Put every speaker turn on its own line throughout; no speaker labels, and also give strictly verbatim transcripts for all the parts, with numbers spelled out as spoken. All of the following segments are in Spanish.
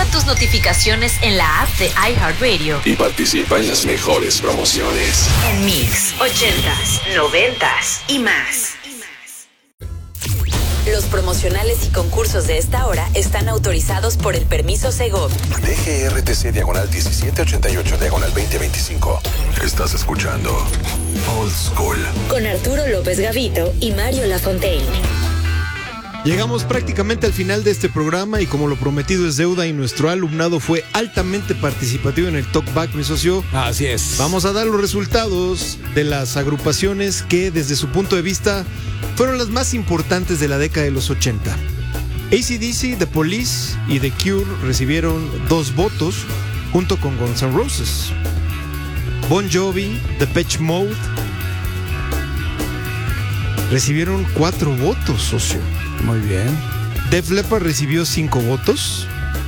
tus notificaciones en la app de iHeartRadio
y participa en las mejores promociones.
En Mix, ochentas, noventas y más. Los promocionales y concursos de esta hora están autorizados por el permiso Segov.
D G R T C diagonal diecisiete ochenta y ocho diagonal veinte veinticinco. Estás escuchando Old School
con Arturo López Gavito y Mario Lafontaine.
Llegamos prácticamente al final de este programa y como lo prometido es deuda y nuestro alumnado fue altamente participativo en el Talkback, mi socio.
Así es.
Vamos a dar los resultados de las agrupaciones que desde su punto de vista fueron las más importantes de la década de los ochenta. A C D C, The Police y The Cure recibieron dos votos junto con Guns N' Roses. Bon Jovi, Depeche Mode recibieron cuatro votos, socio.
Muy bien.
Def Leppard recibió cinco votos.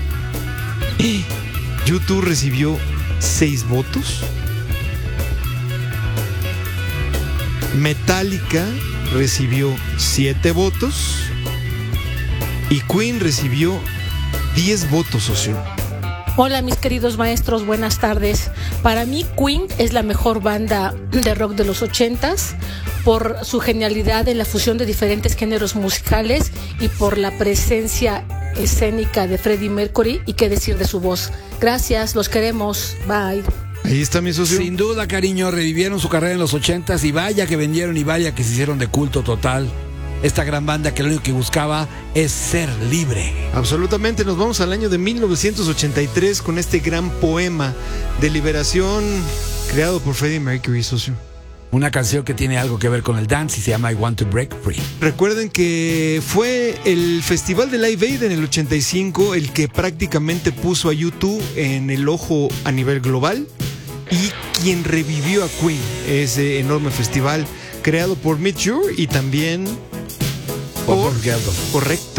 U dos recibió seis votos. Metallica recibió siete votos. Y Queen recibió diez votos, socio.
Hola mis queridos maestros, buenas tardes. Para mí Queen es la mejor banda de rock de los ochentas por su genialidad en la fusión de diferentes géneros musicales y por la presencia escénica de Freddie Mercury y qué decir de su voz. Gracias, los queremos, bye.
Ahí está mi socio.
Sin duda, cariño, revivieron su carrera en los ochentas y vaya que vendieron y vaya que se hicieron de culto total. Esta gran banda que lo único que buscaba es ser libre.
Absolutamente, nos vamos al año de mil novecientos ochenta y tres con este gran poema de liberación creado por Freddie Mercury, socio.
Una canción que tiene algo que ver con el dance y se llama I Want to Break Free.
Recuerden que fue el Festival de Live Aid en el ochenta y cinco el que prácticamente puso a U dos en el ojo a nivel global y quien revivió a Queen, ese enorme festival creado por Mick Jagger y también por...
por
Correcto.